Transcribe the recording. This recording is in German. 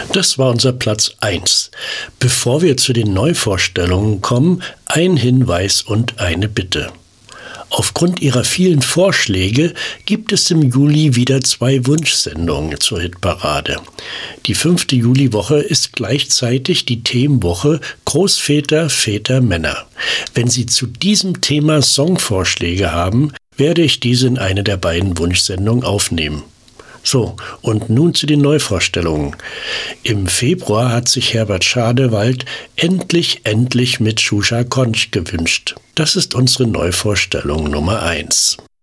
Das war unser Platz 1. Bevor wir zu den Neuvorstellungen kommen, ein Hinweis und eine Bitte. Aufgrund Ihrer vielen Vorschläge gibt es im Juli wieder 2 Wunschsendungen zur Hitparade. Die 5. Juliwoche ist gleichzeitig die Themenwoche Großväter, Väter, Männer. Wenn Sie zu diesem Thema Songvorschläge haben, werde ich diese in eine der beiden Wunschsendungen aufnehmen. So, und nun zu den Neuvorstellungen. Im Februar hat sich Herbert Schadewald endlich mit Shusha Konch gewünscht. Das ist unsere Neuvorstellung Nummer 1.